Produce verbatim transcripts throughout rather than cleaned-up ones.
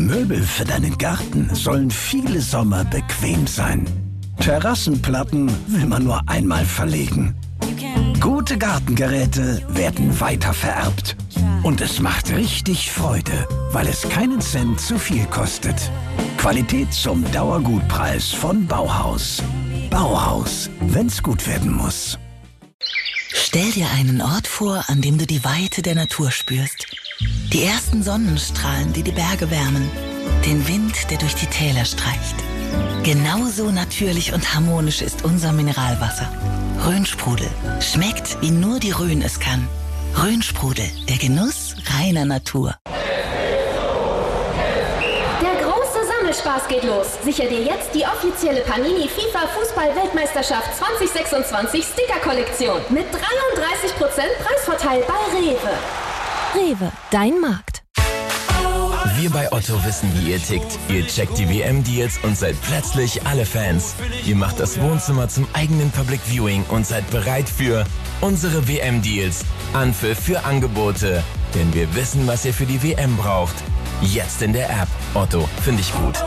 Möbel für deinen Garten sollen viele Sommer bequem sein. Terrassenplatten will man nur einmal verlegen. Gute Gartengeräte werden weiter vererbt. Und es macht richtig Freude, weil es keinen Cent zu viel kostet. Qualität zum Dauergutpreis von Bauhaus. Bauhaus, wenn's gut werden muss. Stell dir einen Ort vor, an dem du die Weite der Natur spürst. Die ersten Sonnenstrahlen, die die Berge wärmen. Den Wind, der durch die Täler streicht. Genauso natürlich und harmonisch ist unser Mineralwasser. Rhönsprudel. Schmeckt, wie nur die Rhön es kann. Rhönsprudel, der Genuss reiner Natur. Der große Sammelspaß geht los. Sicher dir jetzt die offizielle Panini FIFA Fußball-Weltmeisterschaft zwanzig sechsundzwanzig Sticker-Kollektion. Mit dreiunddreißig Prozent Preisvorteil bei Rewe. Rewe, dein Markt. Wir bei Otto wissen, wie ihr tickt. Ihr checkt die W M-Deals und seid plötzlich alle Fans. Ihr macht das Wohnzimmer zum eigenen Public Viewing und seid bereit für unsere W M-Deals. Anpfiff für Angebote. Denn wir wissen, was ihr für die W M braucht. Jetzt in der App. Otto, finde ich gut.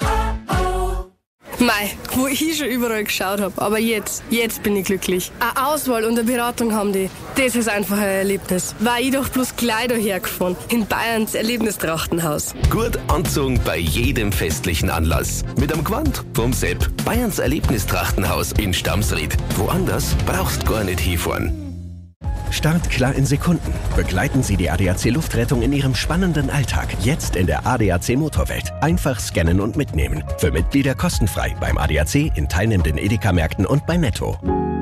Mei, wo ich schon überall geschaut habe, aber jetzt, jetzt bin ich glücklich. Eine Auswahl und eine Beratung haben die, das ist einfach ein Erlebnis. War ich doch bloß gleich daher gefahren, in Bayerns Erlebnistrachtenhaus. Gut anzogen bei jedem festlichen Anlass. Mit am Gewand vom Sepp. Bayerns Erlebnistrachtenhaus in Stamsried. Woanders brauchst gar nicht hinfahren. Start klar in Sekunden. Begleiten Sie die A D A C Luftrettung in Ihrem spannenden Alltag. Jetzt in der A D A C Motorwelt. Einfach scannen und mitnehmen. Für Mitglieder kostenfrei beim A D A C, in teilnehmenden Edeka-Märkten und bei Netto.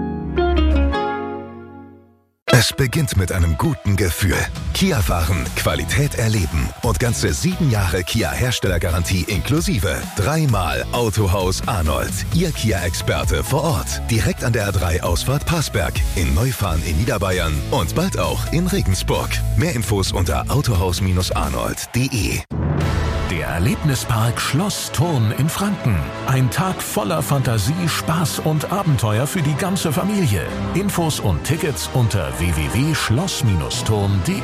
Es beginnt mit einem guten Gefühl. Kia fahren, Qualität erleben und ganze sieben Jahre Kia-Herstellergarantie inklusive. Dreimal Autohaus Arnold. Ihr Kia-Experte vor Ort. Direkt an der A drei Ausfahrt Passberg. In Neufahren in Niederbayern und bald auch in Regensburg. Mehr Infos unter autohaus arnold punkt de. Der Erlebnispark Schloss Thurn in Franken. Ein Tag voller Fantasie, Spaß und Abenteuer für die ganze Familie. Infos und Tickets unter w w w punkt schloss thurn punkt de.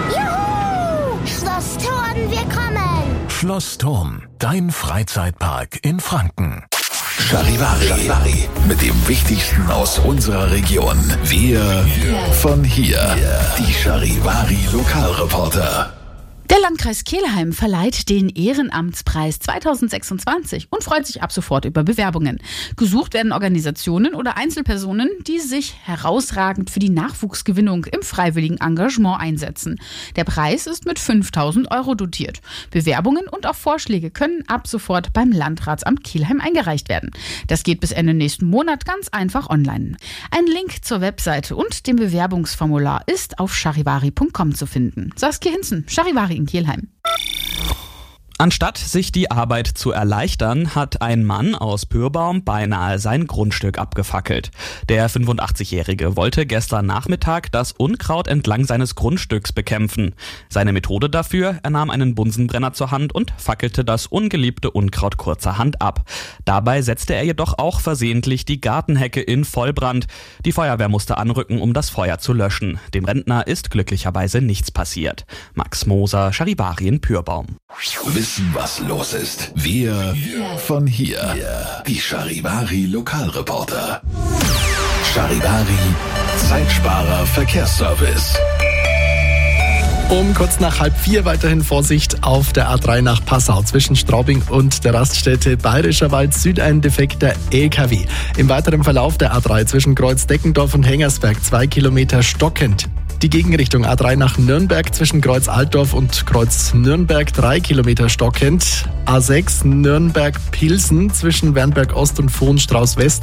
Juhu! Schloss Thurn, wir kommen! Schloss Thurn, dein Freizeitpark in Franken. Charivari, Charivari, mit dem Wichtigsten aus unserer Region. Wir von hier. Die Charivari Lokalreporter. Der Landkreis Kelheim verleiht den Ehrenamtspreis zweitausendsechsundzwanzig und freut sich ab sofort über Bewerbungen. Gesucht werden Organisationen oder Einzelpersonen, die sich herausragend für die Nachwuchsgewinnung im freiwilligen Engagement einsetzen. Der Preis ist mit fünftausend Euro dotiert. Bewerbungen und auch Vorschläge können ab sofort beim Landratsamt Kelheim eingereicht werden. Das geht bis Ende nächsten Monat ganz einfach online. Ein Link zur Webseite und dem Bewerbungsformular ist auf charivari punkt com zu finden. Saskia Hinzen, Charivari in Kelheim. Anstatt sich die Arbeit zu erleichtern, hat ein Mann aus Pürbaum beinahe sein Grundstück abgefackelt. Der fünfundachtzigjährige wollte gestern Nachmittag das Unkraut entlang seines Grundstücks bekämpfen. Seine Methode dafür: Er nahm einen Bunsenbrenner zur Hand und fackelte das ungeliebte Unkraut kurzerhand ab. Dabei setzte er jedoch auch versehentlich die Gartenhecke in Vollbrand. Die Feuerwehr musste anrücken, um das Feuer zu löschen. Dem Rentner ist glücklicherweise nichts passiert. Max Moser, Charivari in Pürbaum. Wissen, was los ist. Wir von hier. Die Charivari Lokalreporter. Charivari Zeitsparer Verkehrsservice. Um kurz nach halb vier weiterhin Vorsicht auf der A drei nach Passau zwischen Straubing und der Raststätte Bayerischer Wald Süd ein defekter L K W. Im weiteren Verlauf der A drei zwischen Kreuz Deckendorf und Hengersberg zwei Kilometer stockend. Die Gegenrichtung A drei nach Nürnberg zwischen Kreuz Altdorf und Kreuz Nürnberg drei Kilometer stockend. A sechs Nürnberg-Pilsen zwischen Wernberg Ost und Vohenstrauß West